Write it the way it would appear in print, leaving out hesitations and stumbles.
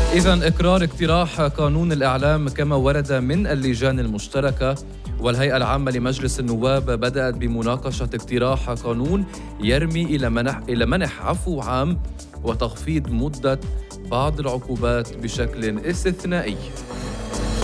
إذن إقرار اقتراح قانون الإعلام كما ورد من اللجان المشتركة والهيئة العامة لمجلس النواب بدأت بمناقشة اقتراح قانون يرمي إلى منح عفو عام وتخفيض مدة بعض العقوبات بشكل استثنائي.